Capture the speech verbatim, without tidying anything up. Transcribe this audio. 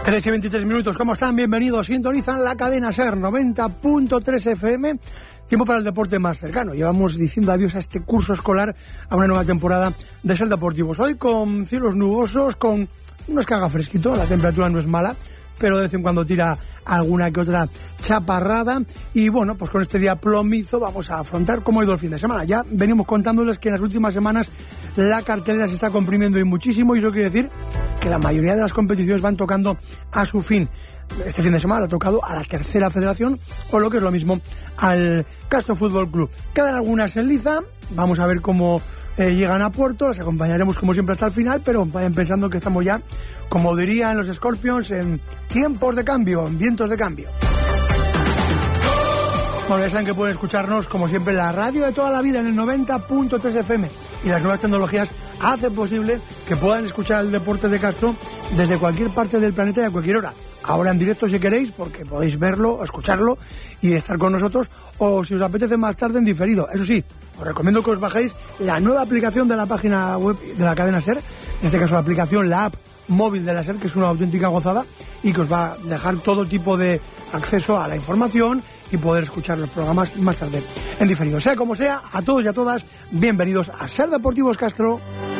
tres y veintitrés minutos, ¿cómo están? Bienvenidos, sintonizan la cadena SER noventa punto tres F M. Tiempo para el deporte más cercano. Llevamos diciendo adiós a este curso escolar, a una nueva temporada de SER Deportivos. Hoy con cielos nubosos, con unos que haga fresquito, la temperatura no es mala, pero de vez en cuando tira alguna que otra chaparrada. Y bueno, pues con este día plomizo vamos a afrontar cómo ha ido el fin de semana. Ya venimos contándoles que en las últimas semanas la cartelera se está comprimiendo y muchísimo, y eso quiere decir que la mayoría de las competiciones van tocando a su fin. Este fin de semana ha tocado a la tercera federación, o lo que es lo mismo, al Castro Fútbol Club. Quedan algunas en liza, vamos a ver cómo eh, llegan a puerto, las acompañaremos como siempre hasta el final, pero vayan pensando que estamos ya, como dirían los Scorpions, en tiempos de cambio, en vientos de cambio. Bueno, ya saben que pueden escucharnos como siempre en la radio de toda la vida en el noventa punto tres F M, y las nuevas tecnologías hacen posible que puedan escuchar el deporte de Castro desde cualquier parte del planeta y a cualquier hora. Ahora en directo si queréis, porque podéis verlo, escucharlo y estar con nosotros, o si os apetece más tarde en diferido. Eso sí, os recomiendo que os bajéis la nueva aplicación de la página web de la cadena SER, en este caso la aplicación, la app móvil de la SER, que es una auténtica gozada y que os va a dejar todo tipo de acceso a la información y poder escuchar los programas más tarde en diferido. Sea como sea, a todos y a todas, bienvenidos a SER Deportivos Castro.